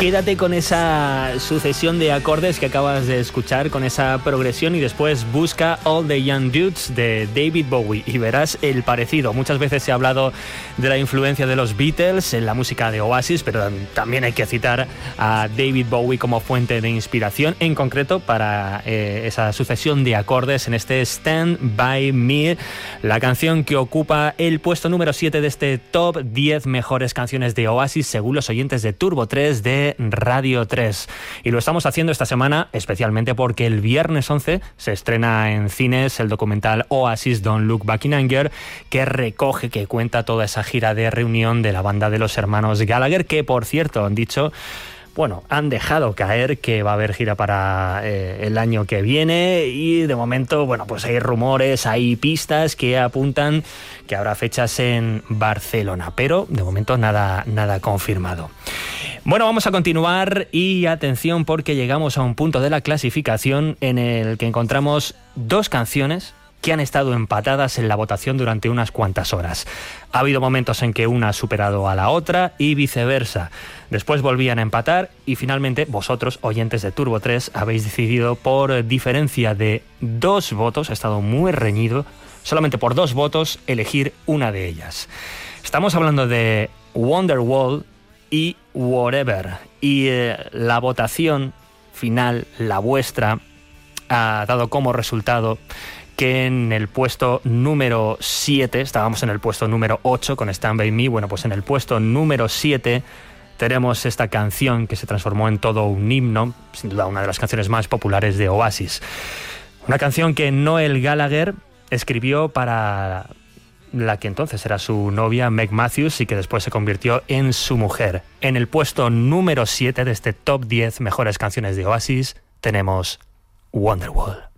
quédate con esa sucesión de acordes que acabas de escuchar, con esa progresión, y después busca All the Young Dudes de David Bowie y verás el parecido. Muchas veces se ha hablado de la influencia de los Beatles en la música de Oasis, pero también hay que citar a David Bowie como fuente de inspiración, en concreto para esa sucesión de acordes en este Stand By Me, la canción que ocupa el puesto número 7 de este top 10 mejores canciones de Oasis según los oyentes de Turbo 3 de Radio 3. Y lo estamos haciendo esta semana especialmente porque el viernes 11 se estrena en cines el documental Oasis Don't Look Back in Anger, que recoge, que cuenta toda esa gira de reunión de la banda de los hermanos Gallagher, que por cierto han dicho, bueno, han dejado caer que va a haber gira para el año que viene, y de momento, bueno, pues hay rumores, hay pistas que apuntan que habrá fechas en Barcelona, pero de momento nada confirmado. Bueno, vamos a continuar y atención porque llegamos a un punto de la clasificación en el que encontramos dos canciones que han estado empatadas en la votación durante unas cuantas horas. Ha habido momentos en que una ha superado a la otra y viceversa. Después volvían a empatar y finalmente vosotros, oyentes de Turbo 3, habéis decidido por diferencia de 2 votos, ha estado muy reñido, solamente por 2 votos elegir una de ellas. Estamos hablando de Wonderwall y Whatever. Y la votación final, la vuestra, ha dado como resultado que en el puesto número 7, estábamos en el puesto número 8 con Stand By Me, bueno, pues en el puesto número 7 tenemos esta canción que se transformó en todo un himno, sin duda una de las canciones más populares de Oasis. Una canción que Noel Gallagher escribió para la que entonces era su novia, Meg Matthews, y que después se convirtió en su mujer. En el puesto número 7 de este top 10 mejores canciones de Oasis tenemos Wonderwall.